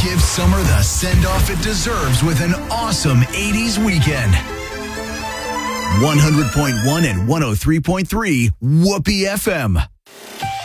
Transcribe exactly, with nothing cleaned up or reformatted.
Give summer the send-off it deserves with an awesome eighties weekend. one hundred point one and one oh three point three Whoopee F M.